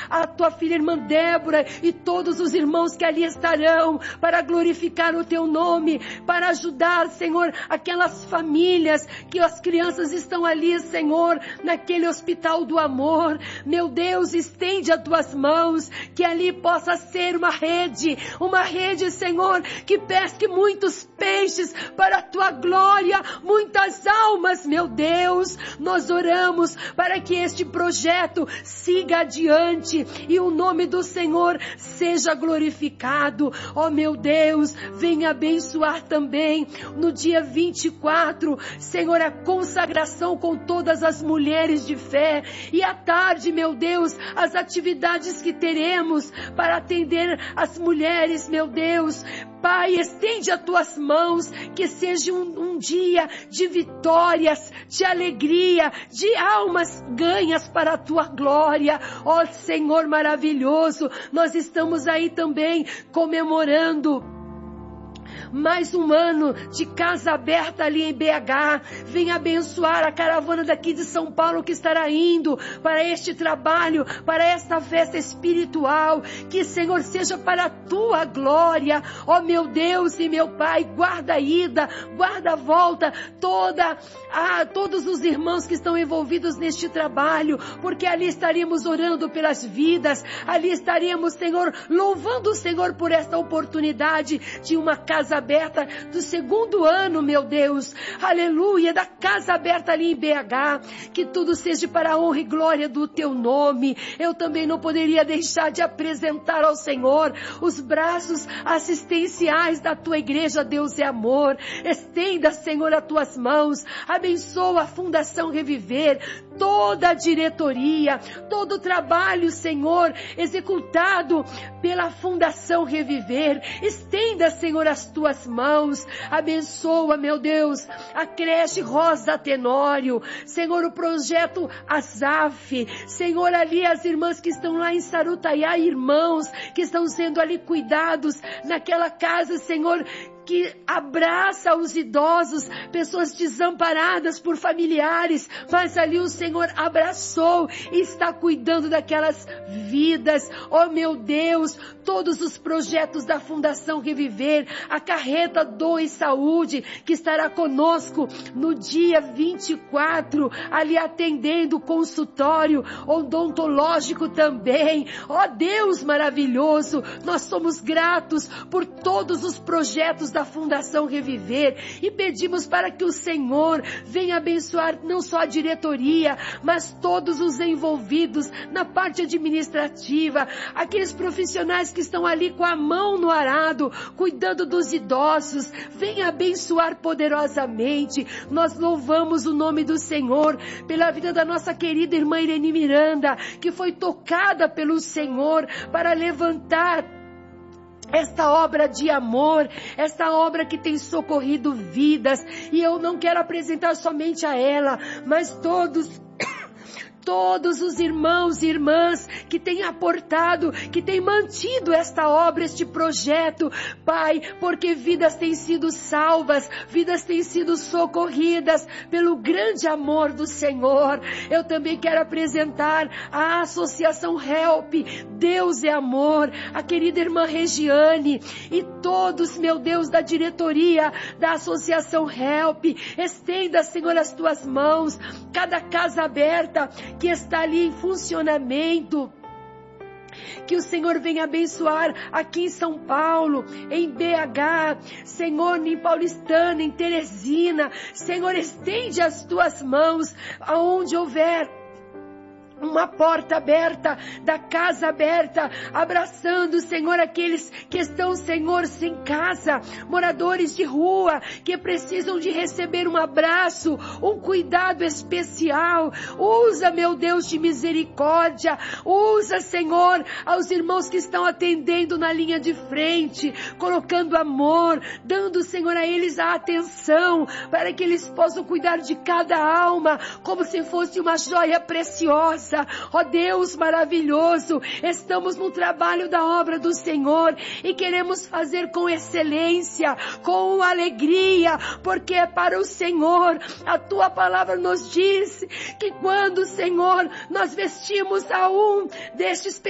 a tua filha irmã Débora e todos os irmãos que ali estarão para glorificar o teu nome, para ajudar, Senhor, aquelas famílias que as crianças estão ali, Senhor, naquele hospital do amor. Meu Deus, estende as tuas mãos, que ali possa ser uma rede, Senhor, que pesque muitos peixes para a tua glória, muitas almas, meu Deus. Nós oramos para que este projeto siga adiante e o nome do Senhor seja glorificado. Ó meu Deus, venha abençoar também no dia 24, Senhor, a consagração com todas as mulheres de fé, e à tarde, meu Deus, as atividades que teremos para atender as mulheres, meu Deus. Pai, estende as tuas mãos, que seja um dia de vitórias, de alegria, de almas ganhas para a tua glória. Ó Senhor maravilhoso, nós estamos aí também comemorando mais um ano de casa aberta ali em BH. Venha abençoar a caravana daqui de São Paulo que estará indo para este trabalho, para esta festa espiritual. Que, Senhor, seja para a tua glória. Ó meu Deus e meu Pai, guarda a ida, guarda a volta, todos os irmãos que estão envolvidos neste trabalho, porque ali estaremos orando pelas vidas, ali estaremos, Senhor, louvando o Senhor por esta oportunidade de uma casa aberta do segundo ano, meu Deus, aleluia, da casa aberta ali em BH, que tudo seja para a honra e glória do teu nome. Eu também não poderia deixar de apresentar ao Senhor os braços assistenciais da tua igreja, Deus é amor. Estenda, Senhor, as tuas mãos, abençoa a Fundação Reviver, toda a diretoria, todo o trabalho, Senhor, executado pela Fundação Reviver. Estenda, Senhor, as tuas mãos, abençoa, meu Deus, a creche Rosa Tenório, Senhor, o projeto Azaf, Senhor, ali as irmãs que estão lá em Sarutaiá, irmãos que estão sendo ali cuidados naquela casa, Senhor, que abraça os idosos, pessoas desamparadas por familiares, mas ali o Senhor abraçou e está cuidando daquelas vidas. Oh meu Deus, todos os projetos da Fundação Reviver, a carreta Doe Saúde, que estará conosco no dia 24, ali atendendo o consultório odontológico também. Oh Deus maravilhoso, nós somos gratos por todos os projetos da Fundação Reviver e pedimos para que o Senhor venha abençoar não só a diretoria, mas todos os envolvidos na parte administrativa, aqueles profissionais que estão ali com a mão no arado, cuidando dos idosos. Venha abençoar poderosamente. Nós louvamos o nome do Senhor pela vida da nossa querida irmã Irene Miranda, que foi tocada pelo Senhor para levantar esta obra de amor, esta obra que tem socorrido vidas. E eu não quero apresentar somente a ela, mas todos os irmãos e irmãs que têm aportado, que têm mantido esta obra, este projeto, Pai, porque vidas têm sido salvas, vidas têm sido socorridas pelo grande amor do Senhor. Eu também quero apresentar a Associação Help, Deus é Amor, a querida irmã Regiane e todos, meu Deus, da diretoria da Associação Help. Estenda, Senhor, as tuas mãos, cada casa aberta que está ali em funcionamento, que o Senhor venha abençoar aqui em São Paulo, em BH, Senhor, em Paulistana, em Teresina. Senhor, estende as tuas mãos aonde houver uma porta aberta, da casa aberta, abraçando, Senhor, aqueles que estão, Senhor, sem casa, moradores de rua, que precisam de receber um abraço, um cuidado especial. Usa, meu Deus de misericórdia, usa, Senhor, aos irmãos que estão atendendo na linha de frente, colocando amor, dando, Senhor, a eles a atenção, para que eles possam cuidar de cada alma, como se fosse uma joia preciosa. Ó Deus maravilhoso, estamos no trabalho da obra do Senhor e queremos fazer com excelência, com alegria, porque é para o Senhor. A tua palavra nos diz que quando, Senhor, nós vestimos a um destes